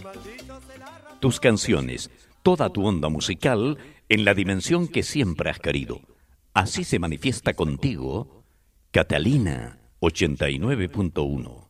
Tus canciones, toda tu onda musical en la dimensión que siempre has querido. Así se manifiesta contigo, Catalina 89.1.